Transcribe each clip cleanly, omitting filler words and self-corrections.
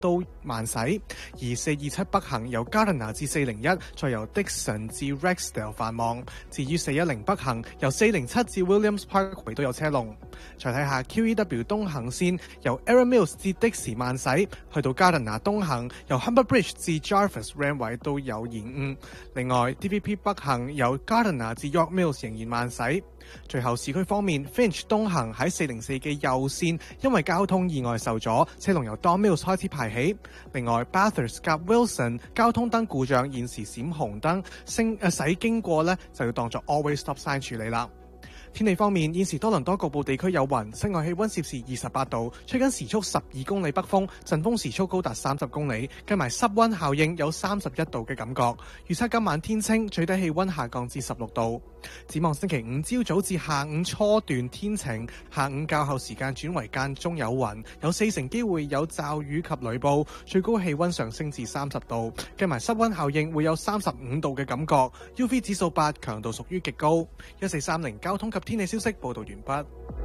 都慢駛，而427北行由 Gardiner 至401，再由 Dixon 至 Rexdale 繁忙。至於410北行由407至 Williams Parkway 都有車龍。再睇下 QEW 東行線由 Erin Mills 至的士慢駛，去到 Gardiner 東行由 Humber Bridge 至 Jarvis Ramway 都有延誤。另外 DVP 北行由 Gardiner 至 York Mills 仍然慢駛。最後市區方面 Finch 東行喺404嘅右線因為交通意外受阻，車龍由 Don Mills 開始排起。另外 Bathurst 夾 Wilson 交通燈故障，現時閃紅燈駛經過呢就要當作 Always Stop Sign 處理啦。天氣方面，現時多倫多局部地區有雲，室外氣溫攝氏28度，吹緊時速12公里北風，陣風時速高達30公里，計埋濕溫效應有31度嘅感覺。預測今晚天清，最低氣溫下降至16度。展望星期五朝早至下午初段天晴，下午較後時間轉為間中有雲，有40%機會有驟雨及雷暴，最高氣溫上升至30度，計埋濕溫效應會有35度嘅感覺。UV 指數8，強度屬於極高。1430交通及天氣消息報道完畢。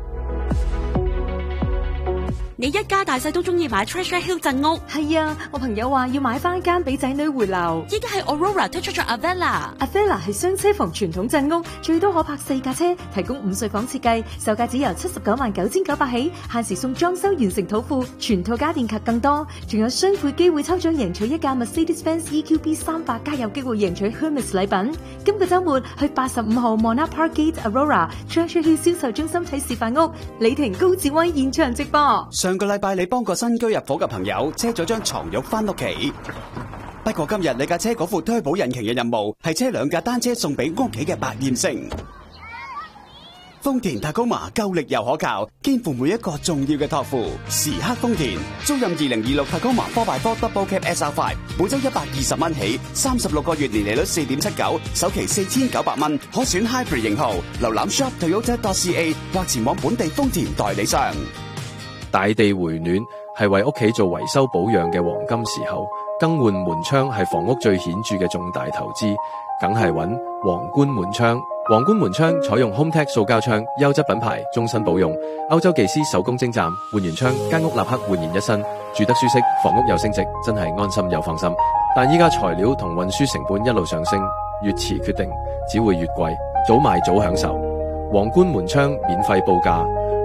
你一家大細都中意買 Treasure Hill 鎮屋？ 係啊，我朋友話要買翻間俾仔女回流。 依家係 Aurora 推出咗 Avella 係雙車房傳統鎮屋，最多可泊4架車，提供5睡房設計，售價只由799900起，限時送裝修完成土庫，全套家電及更多，仲有雙倍機會抽獎贏取一架 Mercedes-Benz EQB 300，加有機會贏取 Hermes 禮品。今個週末去85號 Monarch Park Gate Aurora Treasure Hill 銷售中心睇示範屋，李婷高志威現場直播。 上個禮拜你幫個新居入伙嘅朋友車咗張床褥翻屋企，不過今日你架車嗰副推保引擎嘅任務係車2架單車送俾屋企嘅百厭星。豐田 Tacoma 夠力又可靠，肩負每一個重要嘅託付。時刻豐田租賃2026 Tacoma 4x4 Double Cab SR5，每周120蚊起，36個月年利率4.79%，首期4900蚊，可選 Hybrid 型號。瀏覽 shop Toyota.ca 或前往本地豐田代理商。 大地回暖係為屋企做維修保養嘅黃金時候，更換門窗係房屋最顯著嘅重大投資，梗係揾皇冠門窗。皇冠門窗採用 HomeTech 塑膠窗，優質品牌，終身保用。歐洲技師手工精湛，換完窗間屋立刻煥然一新，住得舒適，房屋又升值，真係安心又放心。但依家材料同運輸成本一路上升，越遲決定只會越貴，早買早享受。皇冠門窗免費報價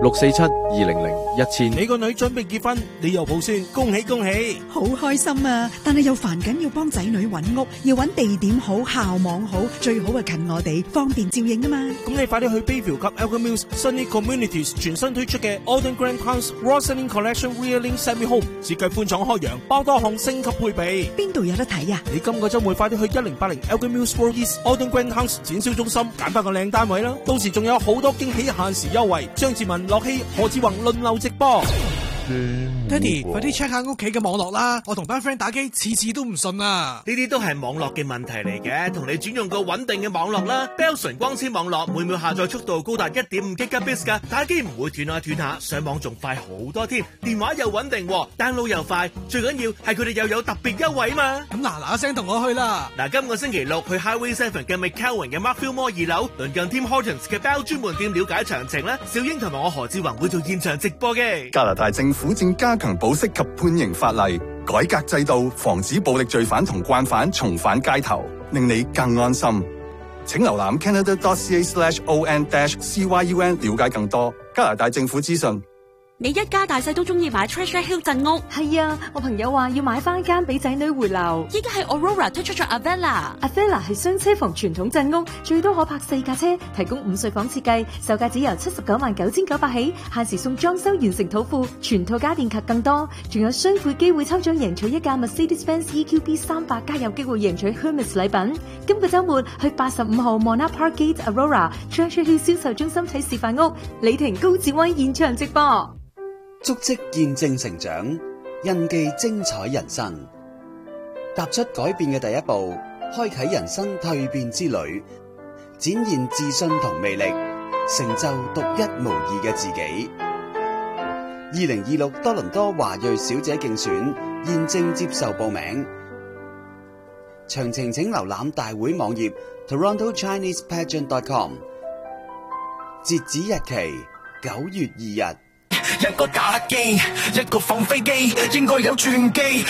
647-200-1000。 你個女準備結婚，你又抱孫，恭喜恭喜！ 好開心啊！但係又煩緊要幫仔女揾屋，要揾地點好、校網好，最好係近我哋，方便照應啊嘛。 咁你快啲去 Bayview 及 Elgin Mills Sunny Communities 全新推出嘅 Alden Grand House Raw Selling Collection Reeling Semi Home， 設計寬敞開揚，包多項升級配備。 邊度有得睇啊？ 你今個週末快啲去1080 Elgin Mills Road East Alden Grand House 展銷中心揀翻個靚單位啦！到時仲有好多驚喜限時優惠，張志文、樂希、何志宏輪流直播。 爹哋，快啲 check 下屋企嘅網絡啦！我同班 friend 打機，次次都唔順啊！ 呢啲都係網絡嘅問題嚟嘅，同你轉用個穩定嘅網絡啦。Bell 純光纖網絡每秒下載速度高達 1.5 Gbps 噶，打機唔會斷下斷下，上網仲快好多添。電話又穩定，download 又快，最緊要係佢哋又有特別優惠嘛！ 咁嗱聲同我去啦！ 嗱，今個星期6去 Highway 7嘅 McCowan 嘅 Markfield Mall 2樓，鄰近 Tim Hortons 嘅 Bell 專門店了解詳情啦。小英同埋我何志宏會做現場直播嘅。 加拿大政府正加強保釋及判刑法例，改革制度，防止暴力罪犯同慣犯重返街頭，令你更安心。請瀏覽 Canada.ca/on-cyun 了解更多加拿大政府資訊。 你一家大細都中意買 Treasure Hill 鎮屋？ 係啊，我朋友話要買翻間俾仔女回流。 依家係 Aurora 推出咗 Avella 係雙車房傳統鎮屋，最多可泊4架車，提供5睡房設計，售價只由799900起，限時送裝修完成土庫，全套家電及更多，仲有雙倍機會抽獎贏取一架 Mercedes-Benz EQB 300，加有機會贏取 Hermes 禮品。今個週末去85號 Monarch Park Gate Aurora Treasure Hill 銷售中心睇示範屋，李婷高志威現場直播。 足跡見證成長，印記精彩人生。踏出改變嘅第一步，開啟人生蛻變之旅，展現自信同魅力，成就獨一無二嘅自己。2026多倫多華裔小姐競選現正接受報名，詳情請瀏覽大會網頁 TorontoChinesePageant.com。截止日期9月2日。 一個打機，一個放飛機，應該有傳記。